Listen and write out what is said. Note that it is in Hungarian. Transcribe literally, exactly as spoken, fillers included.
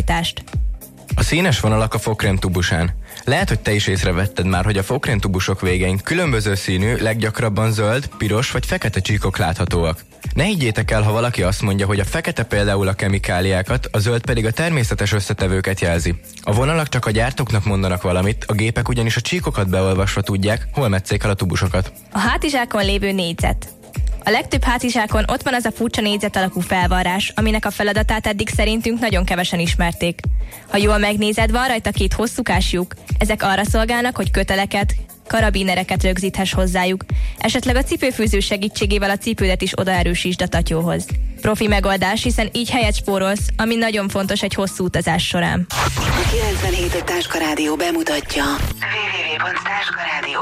végrehajtást. A színes vonalak a fogkrém tubusán. Lehet, hogy te is észrevetted már, hogy a fogkrém tubusok végén különböző színű, leggyakrabban zöld, piros vagy fekete csíkok láthatóak. Ne higgyétek el, ha valaki azt mondja, hogy a fekete például a kemikáliákat, a zöld pedig a természetes összetevőket jelzi. A vonalak csak a gyártóknak mondanak valamit, a gépek ugyanis a csíkokat beolvasva tudják, hol metszék el a tubusokat. A hátizsákon lévő négyzet. A legtöbb hátizsákon ott van az a furcsa négyzet alakú felvarrás, aminek a feladatát eddig szerintünk nagyon kevesen ismerték. Ha jól megnézed, van rajta két hosszúkás lyuk. Ezek arra szolgálnak, hogy köteleket, karabinereket rögzíthess hozzájuk. Esetleg a cipőfűző segítségével a cipődet is odaerősítsd a tatyóhoz. Profi megoldás, hiszen így helyet spórolsz, ami nagyon fontos egy hosszú utazás során. A kilencvenhét Táska Rádió bemutatja double-u double-u double-u pont táska rádió